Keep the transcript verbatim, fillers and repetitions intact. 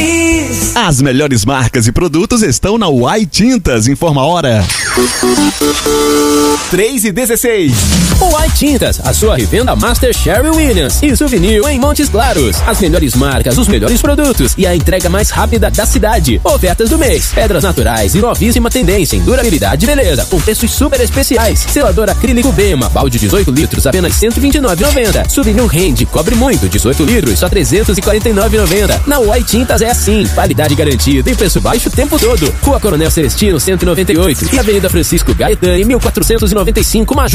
feliz. As melhores marcas e produtos estão na Uai Tintas. Informa a hora. três e dezesseis. Uai Tintas, a sua revenda Master Sherry Williams e Souvenir em Montes Claros. As melhores marcas, os melhores produtos e a entrega mais rápida da cidade. Ofertas do mês. Pedras naturais e novíssima tendência em durabilidade e beleza, com preços super especiais. Selador acrílico Bema, balde dezoito litros, apenas cento e vinte e nove reais e noventa centavos. Souvenir Rende, cobre muito, dezoito litros, só trezentos e quarenta e nove reais e noventa centavos. Na Uai Tintas é assim, qualidade garantida e preço baixo o tempo todo. Rua Coronel Celestino, cento e noventa e oito e Avenida Francisco Gaetani, mil quatrocentos e noventa e cinco, Major